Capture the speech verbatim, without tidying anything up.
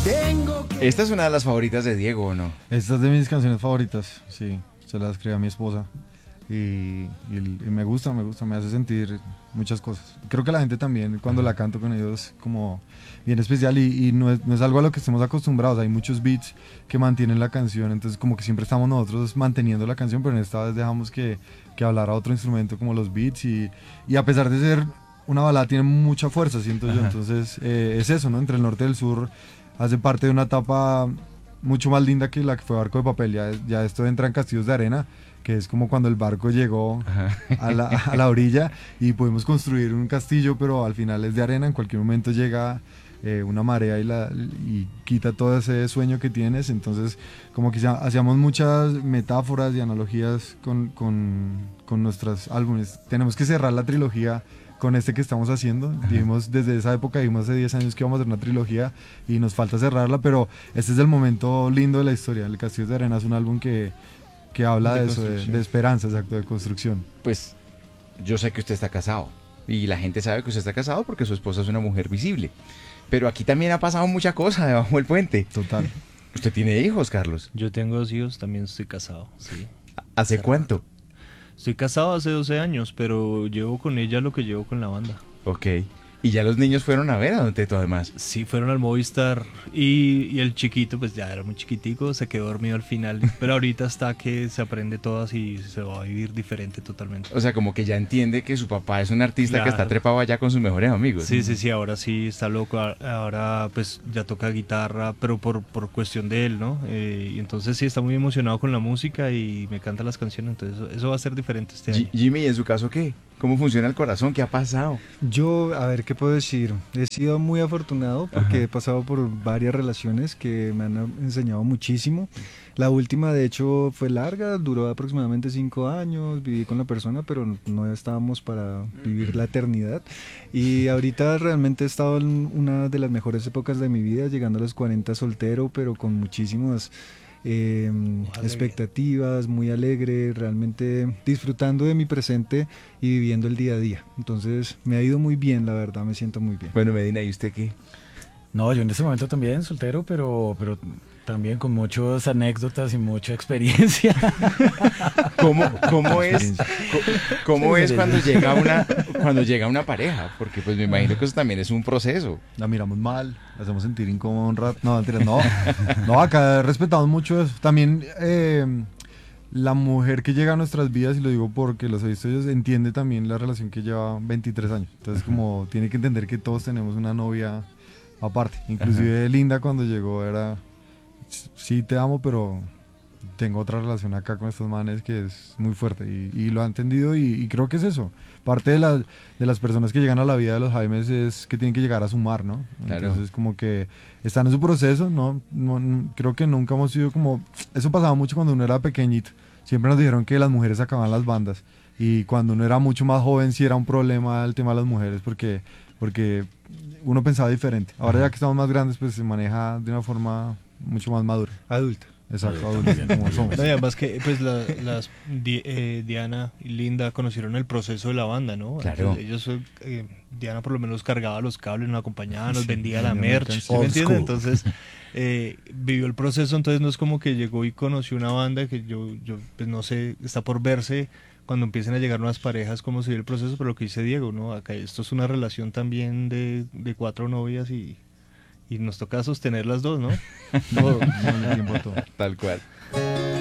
Esta es una de las favoritas de Diego, ¿o no? Esta es de mis canciones favoritas, sí, se las escribí a mi esposa y, y, y me gusta, me gusta, me hace sentir muchas cosas. Creo que la gente también cuando la canto con ellos como bien especial y, y no, es, no es algo a lo que estemos acostumbrados, hay muchos beats que mantienen la canción, entonces como que siempre estamos nosotros manteniendo la canción, pero en esta vez dejamos que, que hablara otro instrumento como los beats y, y a pesar de ser una balada tiene mucha fuerza, siento yo, entonces eh, es eso, ¿no? Entre el norte y el sur hace parte de una etapa mucho más linda que la que fue Barco de Papel, ya, ya esto entra en Castillos de Arena, que es como cuando el barco llegó a la, a la orilla y pudimos construir un castillo, pero al final es de arena, en cualquier momento llega eh, una marea y, la, y quita todo ese sueño que tienes, entonces como que hacíamos muchas metáforas y analogías con, con, con nuestros álbumes. Tenemos que cerrar la trilogía con este que estamos haciendo, dijimos desde esa época, dijimos hace diez años que íbamos a hacer una trilogía y nos falta cerrarla, pero este es el momento lindo de la historia. El Castillo de Arena es un álbum que, que habla de, de eso, de, de esperanza, exacto, de construcción. Pues yo sé que usted está casado y la gente sabe que usted está casado porque su esposa es una mujer visible, pero aquí también ha pasado mucha cosa debajo del puente. Total. ¿Usted tiene hijos, Carlos? Yo tengo dos hijos, también estoy casado, sí. ¿Hace Cerrado. cuánto? Estoy casado hace doce años, pero llevo con ella lo que llevo con la banda. Ok. ¿Y ya los niños fueron a ver a Don Teto además? Sí, fueron al Movistar y, y el chiquito pues ya era muy chiquitico, se quedó dormido al final, pero ahorita está que se aprende todas y se va a vivir diferente totalmente. O sea, como que ya entiende que su papá es un artista, claro, que está trepado allá con sus mejores amigos. Sí, sí, sí, ahora sí está loco, ahora pues ya toca guitarra, pero por, por cuestión de él, ¿no? Eh, y entonces sí, está muy emocionado con la música y me canta las canciones, entonces eso, eso va a ser diferente este año. Jimmy, ¿en su caso qué? ¿Cómo funciona el corazón? ¿Qué ha pasado? Yo, a ver, ¿qué puedo decir? He sido muy afortunado porque Ajá. he pasado por varias relaciones que me han enseñado muchísimo. La última, de hecho, fue larga, duró aproximadamente cinco años, viví con la persona, pero no estábamos para vivir la eternidad. Y ahorita realmente he estado en una de las mejores épocas de mi vida, llegando a los cuarenta soltero, pero con muchísimas... Eh, expectativas, muy alegre, realmente disfrutando de mi presente y viviendo el día a día. Entonces me ha ido muy bien, la verdad, me siento muy bien. Bueno, Medina, ¿y usted qué? No, yo en este momento también soltero, pero, pero también con muchas anécdotas y mucha experiencia. ¿Cómo, cómo es, cómo es cuando llega una cuando llega una pareja? Porque pues me imagino que eso también es un proceso. La miramos mal, la hacemos sentir incómodo un rato. No, mentira, no. No, acá respetamos mucho eso. También eh, la mujer que llega a nuestras vidas, y lo digo porque los he visto ellos, entiende también la relación que lleva veintitrés años. Entonces como tiene que entender que todos tenemos una novia aparte. Inclusive Ajá. Linda cuando llegó era... Sí te amo, pero tengo otra relación acá con estos manes que es muy fuerte y, y lo ha entendido y, y creo que es eso. Parte de, la, de las personas que llegan a la vida de los Jaimes es que tienen que llegar a sumar, ¿no? Claro. Entonces como que están en su proceso, ¿no? No, no creo que nunca hemos sido como... Eso pasaba mucho cuando uno era pequeñito. Siempre nos dijeron que las mujeres acababan las bandas y cuando uno era mucho más joven sí era un problema el tema de las mujeres porque, porque uno pensaba diferente. Ahora ya que estamos más grandes pues se maneja de una forma... mucho más madura. Adulta. Exacto, adulta, como somos. No, y además que pues la, las di, eh, Diana y Linda conocieron el proceso de la banda, ¿no? Claro. Entonces, ellos, eh, Diana por lo menos cargaba los cables, nos acompañaba, nos sí, vendía la merch, ¿sí me entiendes? Entonces eh, vivió el proceso, entonces no es como que llegó y conoció una banda que yo, yo pues no sé, está por verse cuando empiecen a llegar nuevas parejas cómo se dio el proceso, pero lo que dice Diego, ¿no? Acá esto es una relación también de, de cuatro novias y y nos toca sostener las dos, ¿no? Todo, todo el tiempo todo. Tal cual.